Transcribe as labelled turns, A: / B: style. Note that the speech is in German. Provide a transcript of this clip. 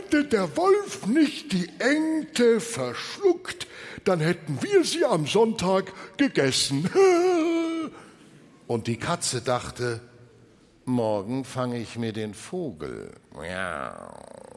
A: Hätte der Wolf nicht die Ente verschluckt, dann hätten wir sie am Sonntag gegessen.
B: Und die Katze dachte, morgen fange ich mir den Vogel. Miau.